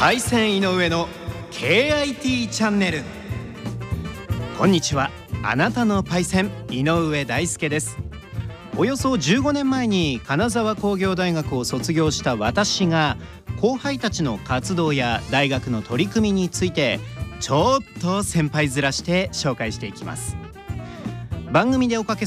パイセン井上の KIT チャンネル。こんにちは、あなたのパイセン井上大輔です。およそ15年前に金沢工業大学を卒業した私が、後輩たちの活動や大学の取り組みについてちょっと先輩面して紹介していきます。番組でおかけ